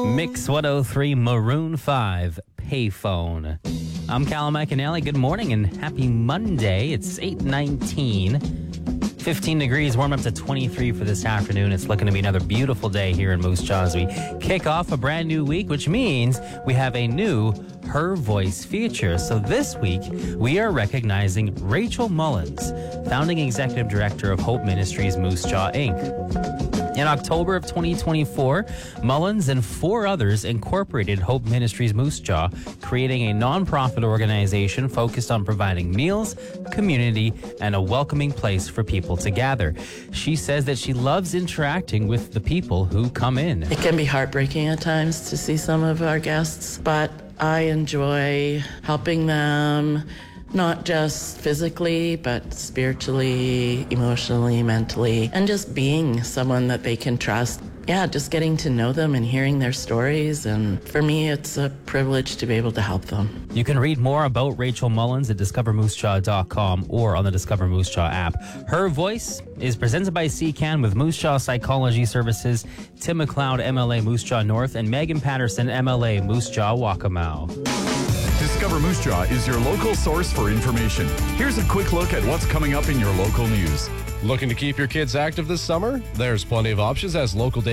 Mix 103 Maroon 5 Payphone. I'm Callum McAnally. Good morning and happy Monday. It's 8:19. 15 degrees, warm up to 23 for this afternoon. It's looking to be another beautiful day here in Moose Jaw as we kick off a brand new week, which means we have a new Her Voice feature. So this week, we are recognizing Rachel Mullins, founding executive director of Hope Ministries Moose Jaw, Inc. In October of 2024, Mullins and 4 others incorporated Hope Ministries Moose Jaw, creating a nonprofit organization focused on providing meals, community, and a welcoming place for people to gather. She says that she loves interacting with the people who come in. It can be heartbreaking at times to see some of our guests, but I enjoy helping them, not just physically, but spiritually, emotionally, mentally, and just being someone that they can trust. Yeah, just getting to know them and hearing their stories. And for me, it's a privilege to be able to help them. You can read more about Rachel Mullins at discovermoosejaw.com or on the Discover Moose Jaw app. Her Voice is presented by CCAN with Moose Jaw Psychology Services, Tim McLeod, MLA Moose Jaw North, and Megan Patterson, MLA Moose Jaw Waccamaw. Discover Moose Jaw is your local source for information. Here's a quick look at what's coming up in your local news. Looking to keep your kids active this summer? There's plenty of options as local